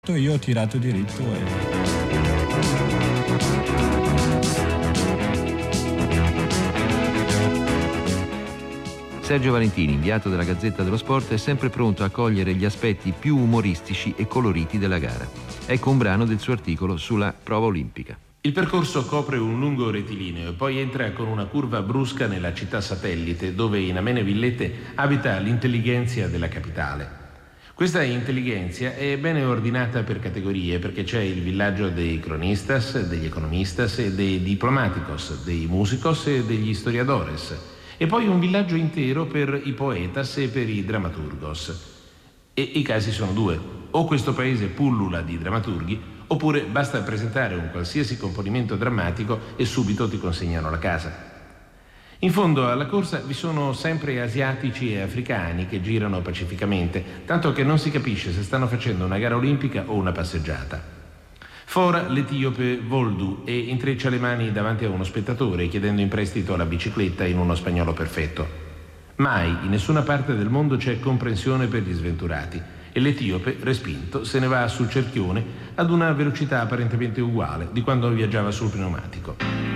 Io ho tirato diritto Sergio Valentini, inviato della Gazzetta dello Sport, è sempre pronto a cogliere gli aspetti più umoristici e coloriti della gara. Ecco un brano del suo articolo sulla prova olimpica. Il percorso copre un lungo rettilineo e poi entra con una curva brusca nella città satellite, dove in amene villette abita l'intellighenzia della capitale. Questa intellighenzia è bene ordinata per categorie, perché c'è il villaggio dei cronistas, degli economistas e dei diplomaticos, dei musicos e degli historiadores, e poi un villaggio intero per i poetas e per i dramaturgos. E i casi sono due: o questo paese pullula di drammaturghi, oppure basta presentare un qualsiasi componimento drammatico e subito ti consegnano la casa. In fondo alla corsa vi sono sempre asiatici e africani che girano pacificamente, tanto che non si capisce se stanno facendo una gara olimpica o una passeggiata. Fora l'etiope Voldu e intreccia le mani davanti a uno spettatore chiedendo in prestito la bicicletta in uno spagnolo perfetto. Mai in nessuna parte del mondo c'è comprensione per gli sventurati e l'etiope, respinto, se ne va sul cerchione ad una velocità apparentemente uguale di quando viaggiava sul pneumatico.